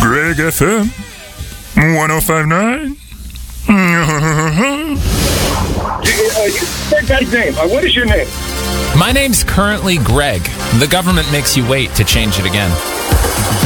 Greg FM 1059. That guy's name. What is your name? My name's currently Greg. The government makes you wait to change it again.